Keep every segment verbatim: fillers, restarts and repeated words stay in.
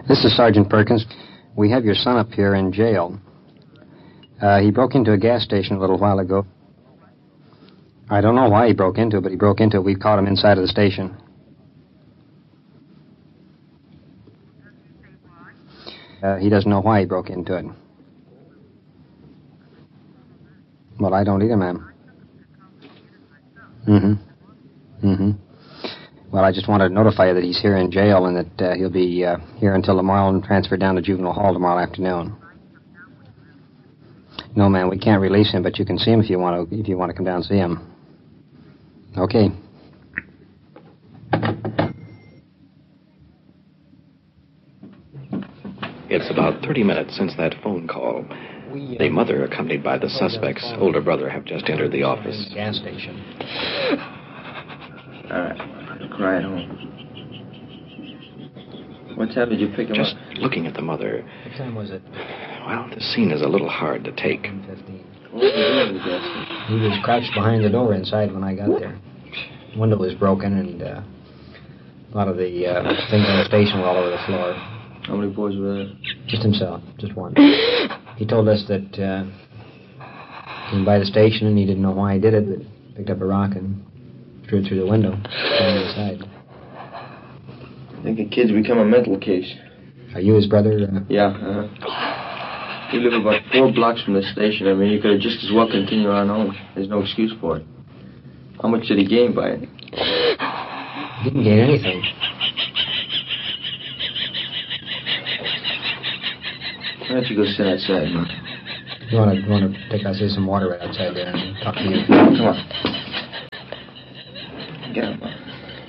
This is Sergeant Perkins. We have your son up here in jail. Uh, he broke into a gas station a little while ago. I don't know why he broke into it, but he broke into it. We caught him inside of the station. Uh, he doesn't know why he broke into it. Well, I don't either, ma'am. Mm-hmm. Mm-hmm. Well, I just wanted to notify you that he's here in jail and that uh, he'll be uh, here until tomorrow and transferred down to juvenile hall tomorrow afternoon. No, ma'am, we can't release him, but you can see him if you want to. If you want to come down and see him. Okay. It's about thirty minutes since that phone call. We, uh, the mother, accompanied by the suspect's older brother, have just entered the office. Gas station. All right. Cry at home. What time did you pick him Just up? Just looking at the mother. What time was it? Well, the scene is a little hard to take. one fifteen. What was he doing in the gas station? He was crouched behind the door inside when I got there. The window was broken, and uh, a lot of the uh, things on the station were all over the floor. How many boys were there? Just himself, just one. He told us that uh, he came by the station and he didn't know why he did it, but picked up a rock and threw it through the window, down inside. I think the kid's become a mental case. Are you his brother? Uh, Yeah, uh-huh. We live about four blocks from the station. I mean, you could have just as well continued on home. There's no excuse for it. How much did he gain by it? He didn't gain anything. Why don't you go sit outside, man? You want to you want to take out say some water right outside there and talk to you? Come on. Get up, man.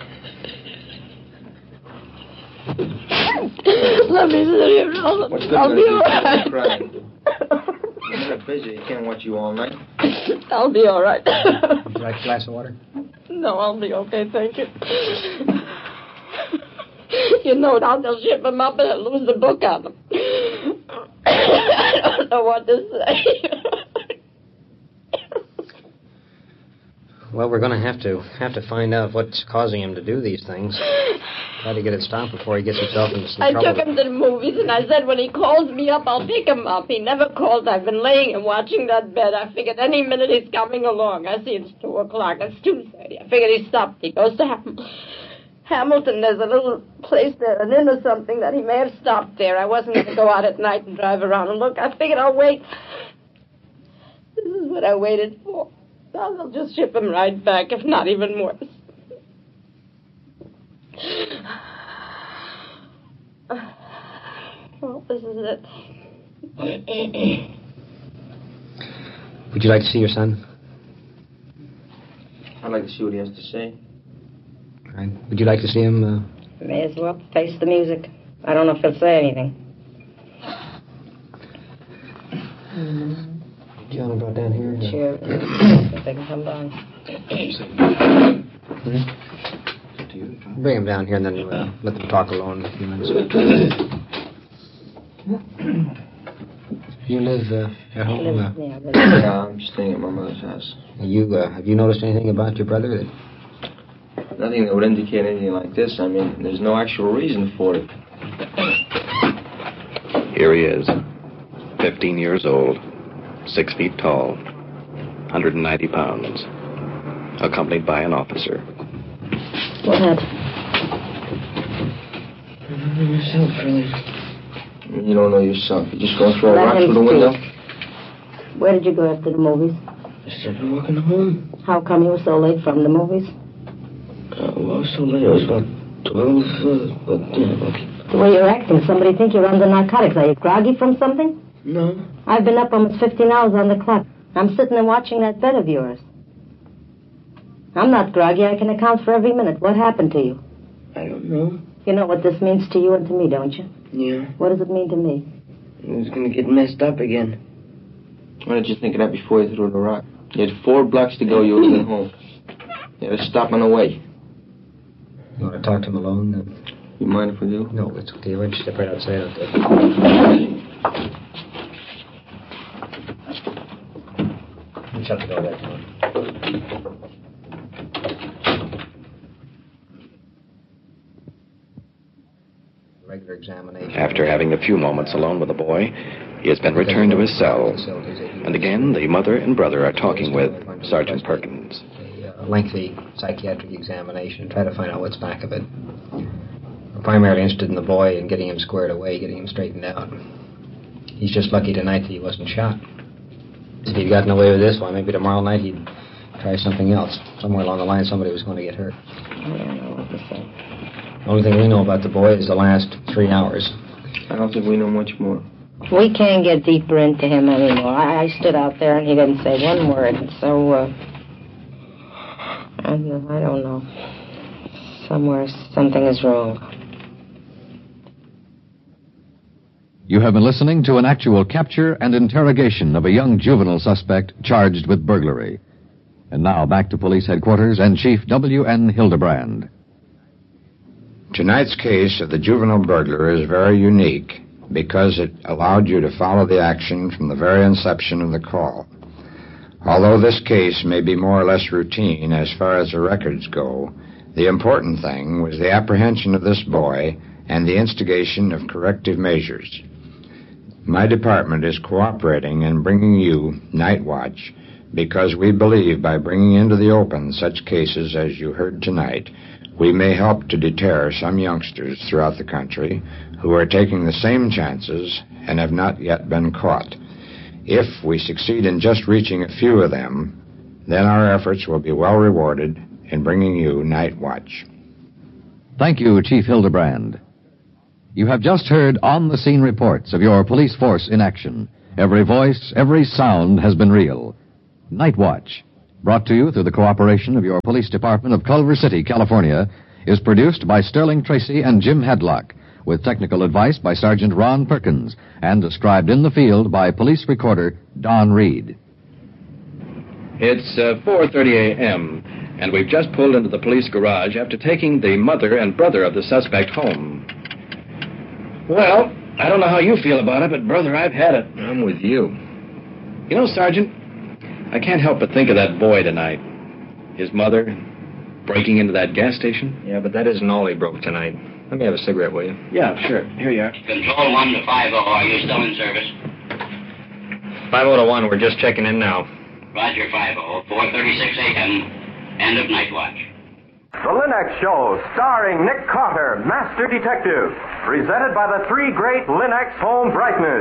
Let me sit here. I'll, What's good I'll be all right. Crying. You're so busy. You can't watch you all night. I'll be all right. Would you like a glass of water? No, I'll be okay, thank you. You know, I'll just ship him up and I'll lose the book on him. I don't know what to say. Well, we're going to have to have to find out what's causing him to do these things. Try to get it stopped before he gets himself into some I trouble. took him to the movies, and I said when he calls me up, I'll pick him up. He never called. I've been laying and watching that bed. I figured any minute he's coming along. I see it's two o'clock. It's two thirty. I figured he stopped. He goes to Ham- Hamilton. There's a little place there, an inn or something, that he may have stopped there. I wasn't going to go out at night and drive around and look. I figured I'll wait. This is what I waited for. I'll just ship him right back, if not even worse. Well, this is it. Would you like to see your son? I'd like to see what he has to say. Right. Would you like to see him? Uh... May as well face the music. I don't know if he'll say anything. John brought down here. Sure. If they can come down. Hmm? Bring him down here and then uh, let them talk alone a few minutes. You live uh, at home? Uh, Yeah, but Yeah, I'm staying at my mother's house. you uh, have you noticed anything about your brother? That... Nothing that would indicate anything like this. I mean, there's no actual reason for it. Here he is, fifteen years old, six feet tall, one hundred ninety pounds, accompanied by an officer. what happened? You don't know yourself, really. You don't know yourself. You just gonna throw Let rocks him through the window? speak. Where did you go after the movies? I started walking home. How come you were so late from the movies? Uh, well, I was so late. It was about twelve, uh, but, yeah, about... The way you're acting, somebody think you're under narcotics. Are you groggy from something? No. I've been up almost fifteen hours on the clock. I'm sitting there watching that bed of yours. I'm not groggy. I can account for every minute. What happened to you? I don't know. You know what this means to you and to me, don't you? Yeah. What does it mean to me? I was gonna get messed up again. Why did you think of that before you threw the rock? You had four blocks to go. You would have been home. You had to stop on the way. You want to talk to him alone? Uh... You mind if we do? No, it's okay. Why don't you step right outside out there? And shut the door back on. regular examination. After having a few moments alone with the boy, he has been returned to his cell. And again, the mother and brother are talking with Sergeant Perkins. A lengthy psychiatric examination, try to find out what's back of it. We're primarily interested in the boy and getting him squared away, getting him straightened out. He's just lucky tonight that he wasn't shot. If he'd gotten away with this one, maybe tomorrow night he'd try something else. Somewhere along the line, somebody was going to get hurt. I don't know what to say. The only thing we know about the boy is the last three hours. I don't think we know much more. We can't get deeper into him anymore. I, I stood out there and he didn't say one word. So, uh, I, I don't know. Somewhere something is wrong. You have been listening to an actual capture and interrogation of a young juvenile suspect charged with burglary. And now back to police headquarters and Chief W N Hildebrand. Tonight's case of the juvenile burglar is very unique because it allowed you to follow the action from the very inception of the call. Although this case may be more or less routine as far as the records go, the important thing was the apprehension of this boy and the instigation of corrective measures. My department is cooperating in bringing you Night Watch because we believe by bringing into the open such cases as you heard tonight, we may help to deter some youngsters throughout the country who are taking the same chances and have not yet been caught. If we succeed in just reaching a few of them, then our efforts will be well rewarded in bringing you Night Watch. Thank you, Chief Hildebrand. You have just heard on-the-scene reports of your police force in action. Every voice, every sound has been real. Night Watch, brought to you through the cooperation of your police department of Culver City, California, is produced by Sterling Tracy and Jim Hadlock, with technical advice by Sergeant Ron Perkins, and described in the field by police recorder Don Reed. It's uh, four thirty a.m., and we've just pulled into the police garage after taking the mother and brother of the suspect home. Well, I don't know how you feel about it, but, brother, I've had it. I'm with you. You know, Sergeant, I can't help but think of that boy tonight. His mother breaking into that gas station. Yeah, but that isn't all he broke tonight. Let me have a cigarette, will you? Yeah, sure. Here you are. Control one to five oh, are you still in service? five oh to one, we're just checking in now. Roger, five oh, four thirty-six a.m., end of Night Watch. The Linux Show, starring Nick Carter, Master Detective. Presented by the three great Linux home brighteners.